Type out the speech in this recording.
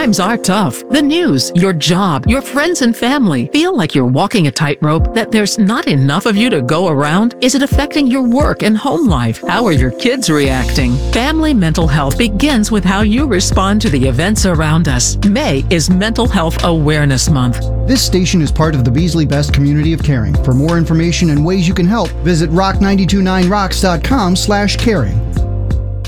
Times are tough. The news, your job, your friends and family feel like you're walking a tightrope, that there's not enough of you to go around. Is it affecting your work and home life? How are your kids reacting? Family mental health begins with how you respond to the events around us. May is Mental Health Awareness Month. This station is part of the Beasley Best community of caring. For more information and ways you can help, visit rock929rocks.com/caring.